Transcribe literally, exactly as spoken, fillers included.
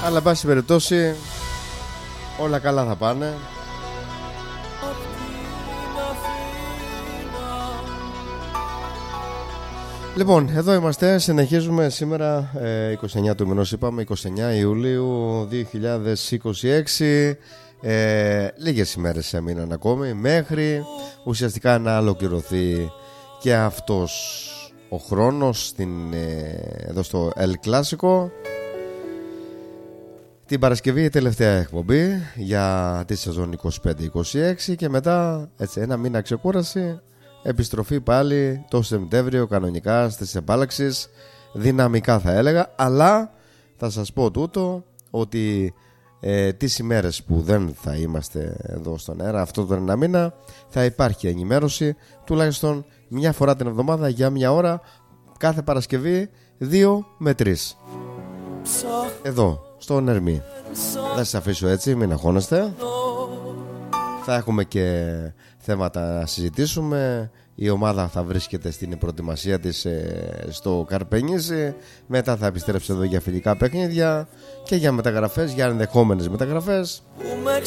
Αλλά εν πάση περιπτώσει όλα καλά θα πάνε. Λοιπόν, εδώ είμαστε, συνεχίζουμε σήμερα ε, είκοσι εννέα του μηνός, είπαμε, είκοσι εννέα Ιουλίου δύο χιλιάδες είκοσι έξι. ε, Λίγες ημέρες έμειναν ακόμη μέχρι ουσιαστικά να ολοκληρωθεί και αυτός ο χρόνος στην, ε, εδώ στο El Clásico. Την Παρασκευή η τελευταία εκπομπή για τη σεζόν είκοσι πέντε είκοσι έξι και μετά έτσι, ένα μήνα ξεκούραση. Επιστροφή πάλι το Σεπτέμβριο κανονικά στις επάλαξεις, δυναμικά θα έλεγα. Αλλά θα σας πω τούτο ότι ε, τις ημέρες που δεν θα είμαστε εδώ στον αέρα αυτό τον ένα μήνα θα υπάρχει ενημέρωση τουλάχιστον μια φορά την εβδομάδα για μια ώρα κάθε Παρασκευή δύο με τρεις εδώ στον Ερμή. Θα σας αφήσω έτσι, μην αγχώνεστε. Θα έχουμε και θέματα να συζητήσουμε. Η ομάδα θα βρίσκεται στην προετοιμασία της ε, στο Καρπενήσι. Μετά θα επιστρέψει εδώ για φιλικά παιχνίδια και για μεταγραφές, για ενδεχόμενες μεταγραφές. Που με